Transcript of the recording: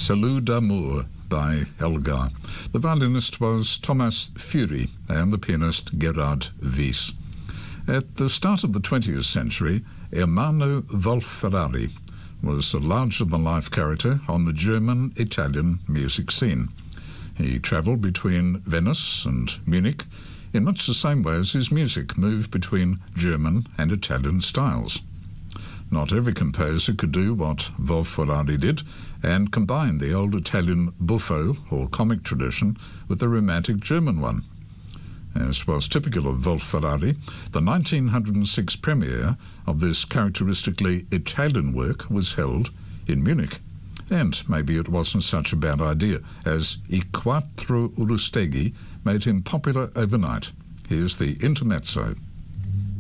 Salut d'amour by Elgar. The violinist was Thomas Fury and the pianist Gerhard Wies. At the start of the 20th century, Ermanno Wolf-Ferrari was a larger-than-life character on the German-Italian music scene. He travelled between Venice and Munich in much the same way as his music moved between German and Italian styles. Not every composer could do what Wolf-Ferrari did and combine the old Italian buffo or comic tradition with the romantic German one. As was typical of Wolf-Ferrari, the 1906 premiere of this characteristically Italian work was held in Munich. And maybe it wasn't such a bad idea, as I Quattro Urusteghi made him popular overnight. Here's the intermezzo.